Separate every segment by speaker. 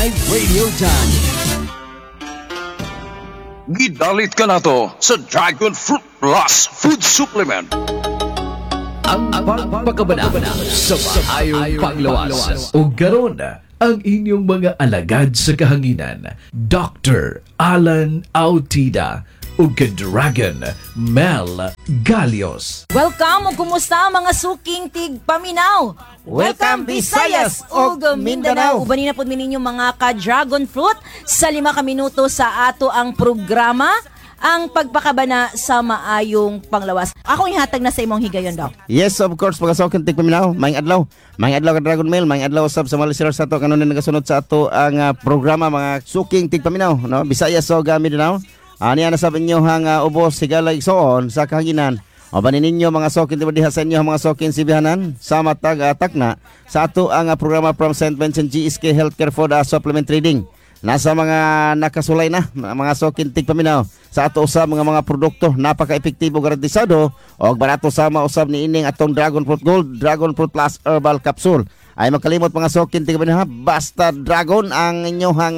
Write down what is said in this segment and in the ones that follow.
Speaker 1: My Radio Time.
Speaker 2: Gidalit ka na to sa Dragon Fruit Plus Food Supplement.
Speaker 1: Ang pagpakabana sa maayong panglawas. O garon ang inyong mga alagad sa kahanginan, Dr. Alan Autida o Dragon Mel Galios.
Speaker 3: Welcome o kumusta mga suking tigpaminaw?
Speaker 4: Welcome, Visayas ug Mindanao.
Speaker 3: Ubanin na po ninyo mga ka-dragon fruit sa 5 minuto sa ato ang programa, ang pagpakabana sa maayong panglawas. Ako ihatag na sa imong higayon, Doc.
Speaker 4: Yes, of course, mga suking tigpaminaw. Maayong adlaw. Maayong adlaw ka Dragon Mail. Maayong adlaw usab sa mga listeners sa ato kanon nagasunod sa ato ang programa mga suking tigpaminaw, no? Visayas ug Mindanao. Niya na sabi nyo hang ubos sigala igsoon sa kahanginan. O banin ninyo mga sokin diha sa inyo mga sokin sibihanan sa matag takna sa ato ang programa from St. Vincent GSK Healthcare Food Supplement Trading. Nasa mga nakasulay na mga sokin tigpaminaw sa ato usab mga produkto napaka-epektibo garantisado o barato sama usab ni ining atong Dragon Fruit Gold, Dragon Fruit Plus Herbal Capsule. Ay magkalimot mga sokin tigpaminaw, basta dragon ang inyong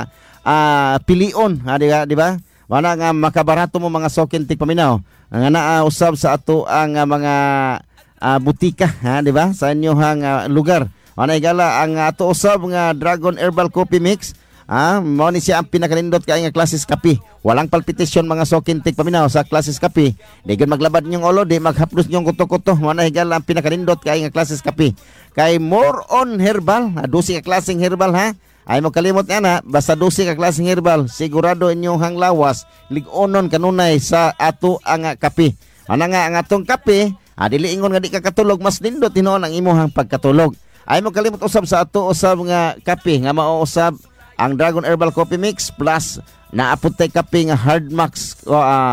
Speaker 4: pilion, di ba? Wala nga makabarato mo mga sokin tigpaminaw. Nga nausab sa ato ang mga butika, di ba? Sa inyong lugar. Wala igala ang ato usab nga Dragon Herbal Coffee Mix. Mao ni siya ang pinakalindot kay nga klases kape. Walang palpitasyon mga sokin tigpaminaw sa klases kape. Di gyud maglabad nyong ulo, di maghaplos nyong kuto-kuto. Wala igala ang pinakalindot kay nga klases kape. Kay more on herbal, 12 ka klaseng herbal ha. Ay mo kalimot na basta 12 ka klaseng herbal, sigurado inyong hanglawas lig-onon kanunay sa ato ang kape. Ana nga ang atong kape, dili ingon nga di ka katulog, mas nindot tinuon ang imong pagkatulog. Ay mo kalimot usab sa ato usab nga kape nga mao usab ang Dragon Herbal Coffee Mix plus naapod tay kape nga Hard Max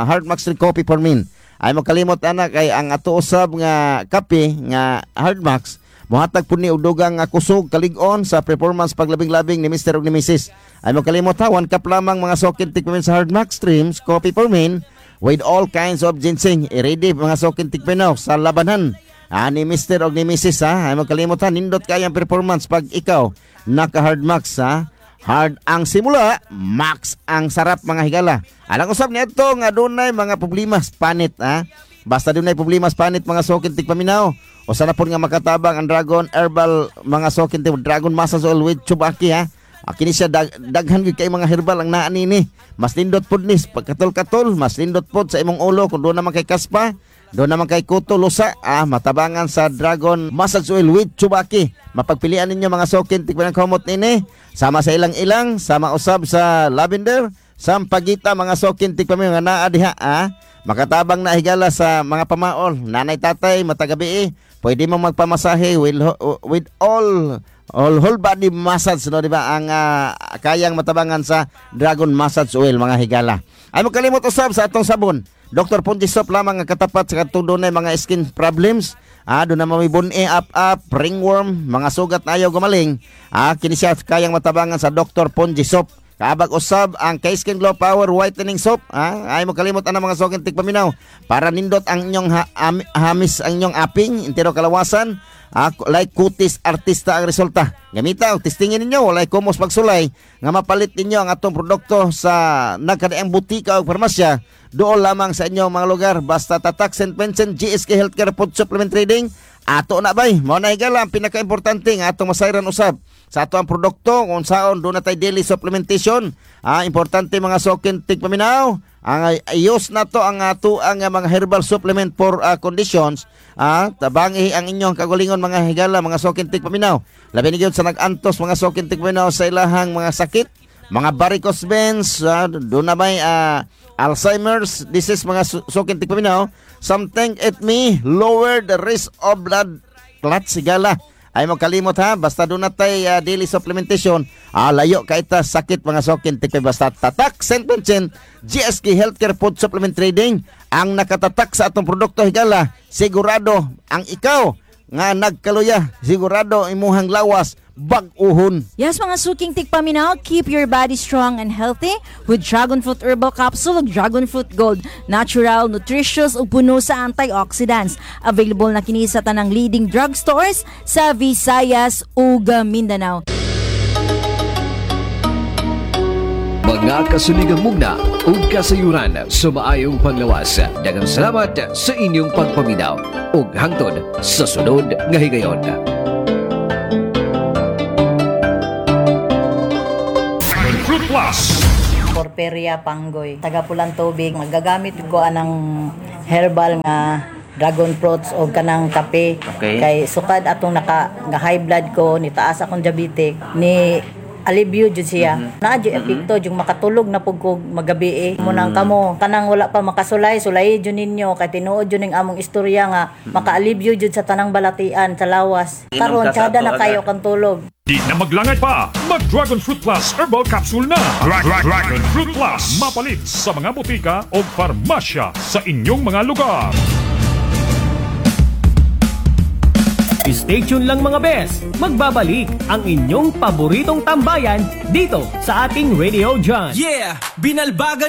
Speaker 4: Coffee for Men. Ay mo kalimot ana kay ang ato usab nga kape nga Hard Max muhatag po ni udugang kusog kalig-on sa performance paglabing-labing ni Mr. ug ni Mrs. Ay mo kalimot ha, 1 cup lamang mga sokin tigpamin sa Hard Max Streams Coffee for Men with all kinds of ginseng. I-ready mga sokin tigpaminaw sa labanan ni Mr. ug ni Mrs. ha. Ay mo kalimot ha, nindot kayang performance pag ikaw naka Hard Max ha. Hard ang simula, max ang sarap mga higala. Alang usab nito nga dunay mga problema panit ha. Basta dunay problema panit mga sokin tigpaminaw. O sana po nga makatabang ang Dragon Herbal mga sokin Dragon Massage Oil with Chubaki ha. Kini siya daghan gid kay mga herbal ang naa nini. Mas lindot pod ni pagkatol-katol, mas lindot pod sa imong ulo kung doon naman kay kaspa, doon naman kay kuto lusa, matabangan sa Dragon Massage Oil with Chubaki. Mapagpilian ninyo mga sokin tigbanang kamot nini. Sama sa ilang-ilang, sama usab sa lavender, sampagita mga sokin tigpami nga naa diha makatabang na higala sa mga pamaol, nanay tatay matagabi pwede mo magpamasahe with all whole body massage, no, di ba? Ang kayang matabangan sa Dragon Massage Oil mga higala. Ay mo kalimot usab sa atong sabon. Dr. Ponji Soap lamang ang katapat sa katong dunay mga skin problems. Doon na mamibun-e, up, ringworm, mga sugat na ayaw gumaling. Kini siya kayang matabangan sa Dr. Ponji Soap. Kaabag usab ang K-Skin Glow Power Whitening Soap. Ay mo kalimot ang mga sokin tigpaminaw para nindot ang inyong hamis ang inyong aping intero kalawasan. Like kutis artista ang resulta. Gamita og testingin ninyo walay kumos pagsulay nga mapalit ninyo ang atong produkto sa nagkadaang butika o farmasya. Doon lamang sa inyong mga lugar basta tatak St. Vincent GSK Healthcare Food Supplement Trading. Ato na bay, mao na higala ang pinaka-importante nga atong masayran usab sa ato ang produkto kung saon doon na tay daily supplementation. Importante mga sokin tigpaminaw ang ayos na to ang ato ang mga herbal supplement for conditions. Tabangi ang inyong kagulingon mga higala mga sokin tigpaminaw. Labi ni gyud sa nag-antos mga sokin tigpaminaw sa ilahang mga sakit, mga varicose veins, doon na may Alzheimer's disease mga sokin tigpaminaw. Something it may lower the risk of blood clot sigala. Ay mo kalimot ha, basta doon natay daily supplementation, layo ka ita sakit mga sokin tigpay basta tatak St. Vincent GSK Healthcare Food Supplement Trading ang nakatatak sa atong produkto higala. Sigurado ang ikaw nga nagkaluya, sigurado imuhang lawas bag-uhon.
Speaker 3: Yes, mga suking tigpaminaw, keep your body strong and healthy with Dragon Fruit Herbal Capsule ug Dragon Fruit Gold. Natural, nutritious ug puno sa antioxidants. Available na kini sa tanang leading drugstores sa Visayas ug Mindanao.
Speaker 1: mga kasuligang mugna ug kasayuran sa maayong panglawas. Daghang salamat sa inyong pagpaminaw ug hangtod sa sunod nga higayon.
Speaker 2: Fruit Plus.
Speaker 5: Porperia Panggoy, taga Pulang Tubig. Magagamit ko anang herbal nga dragon fruits o kanang kape.
Speaker 4: Okay.
Speaker 5: Kay sukad atong nga high blood ko, ni taas akong diabetic, ni alivio jud siya. Naa jud epekto jud makatulog na pug ko magabi munang kamo kanang wala pa makasulay sulay jud ninyo kay tinuod jud ning among istorya nga maka-alivio jud sa tanang balatian sa lawas. Karon kada na kayo kang tulog.
Speaker 6: Di na maglangay pa, mag-Dragon Fruit Plus Herbal Capsule na. Dragon Fruit Plus, mapalit sa mga butika o farmasya sa inyong mga lugar.
Speaker 7: Stay tuned lang mga bes, magbabalik ang inyong paboritong tambayan dito sa ating Radio John.
Speaker 8: Yeah! Binalbagan